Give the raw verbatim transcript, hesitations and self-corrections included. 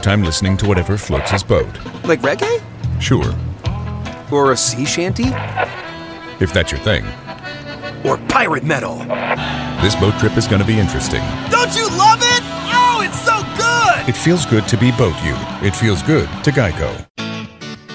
time listening to whatever floats his boat. Like reggae? Sure, Or a sea shanty? if that's your thing. Or pirate metal? This boat trip is going to be interesting. Don't you love it? Oh, it's so good! It feels good to be Boat You. It feels good to Geico.